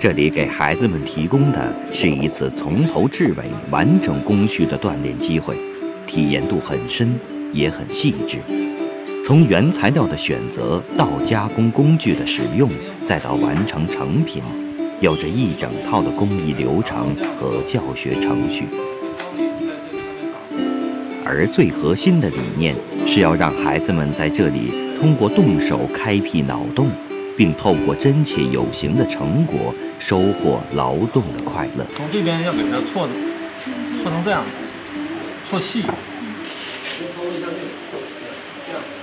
这里给孩子们提供的是一次从头至尾完整工序的锻炼机会，体验度很深，也很细致。从原材料的选择到加工工具的使用，再到完成成品，有着一整套的工艺流程和教学程序。而最核心的理念是要让孩子们在这里通过动手开辟脑洞，并透过真切有形的成果收获劳动的快乐。 从这边要给它搓成这样，搓细。